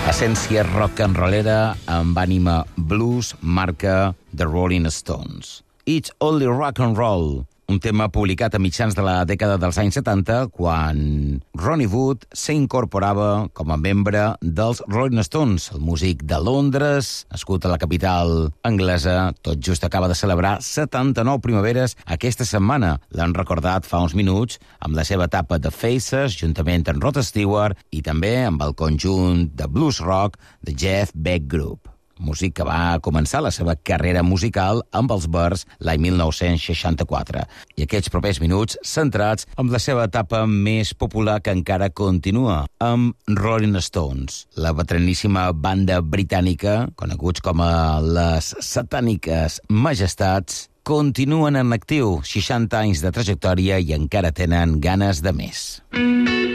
Essència rock-and-rollera amb ànima blues marca The Rolling Stones. It's Only Rock and Roll, un tema publicat a mitjans de la dècada dels anys 70, quan Ronnie Wood s'incorporava com a membre dels Rolling Stones. El músic de Londres, nascut a la capital anglesa, tot just acaba de celebrar 79 primaveres aquesta setmana. L'han recordat fa uns minuts amb la seva etapa de Faces, juntament amb Rod Stewart, i també amb el conjunt de blues rock de Jeff Beck Group. Músic que va començar la seva carrera musical amb els Byrds l'any 1964. I aquests propers minuts centrats amb la seva etapa més popular que encara continua, amb Rolling Stones, la veteraníssima banda britànica, coneguts com a les satàniques majestats, continuen en actiu, 60 anys de trajectòria i encara tenen ganes de més.